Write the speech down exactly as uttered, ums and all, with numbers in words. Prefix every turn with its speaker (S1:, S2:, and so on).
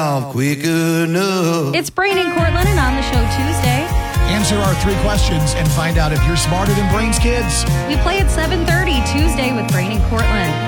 S1: off quick enough.
S2: It's Brain and Cortland, and on the show Tuesday,
S3: answer our three questions and find out if you're smarter than Brain's kids.
S2: we play at seven thirty Tuesday with Brain and Cortland.